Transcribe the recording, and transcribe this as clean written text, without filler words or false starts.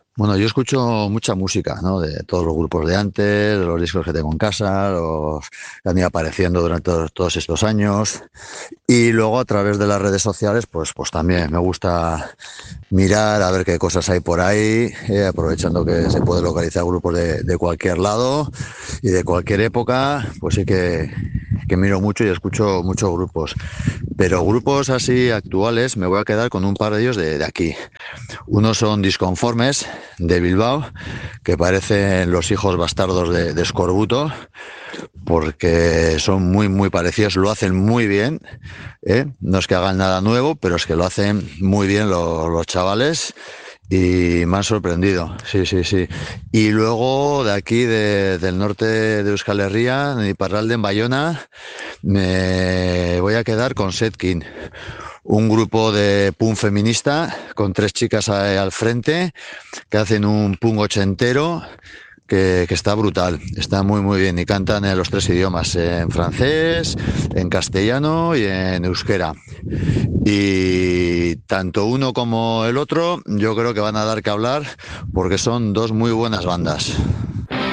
Bueno, yo escucho mucha música, ¿no? De todos los grupos de antes, de los discos que tengo en casa, los que han ido apareciendo durante todos estos años. Y luego a través de las redes sociales, pues también me gusta mirar a ver qué cosas hay por ahí, aprovechando que se puede localizar grupos de cualquier lado y de cualquier época, pues sí que miro mucho y escucho muchos grupos. Pero grupos así actuales, me voy a quedar con un par de ellos de aquí. Unos son Disconformes de Bilbao, que parecen los hijos bastardos de Escorbuto, porque son muy parecidos, lo hacen muy bien, ¿eh? No es que hagan nada nuevo, pero es que lo hacen muy bien los chavales y me han sorprendido, sí, sí, sí. Y luego de aquí, del norte de Euskal Herria, de Iparralde, en Bayona, me voy a quedar con Setkin, un grupo de punk feminista con tres chicas al frente que hacen un punk ochentero que está brutal, está muy bien y cantan en los tres idiomas, en francés, en castellano y en euskera. Y tanto uno como el otro yo creo que van a dar que hablar porque son dos muy buenas bandas.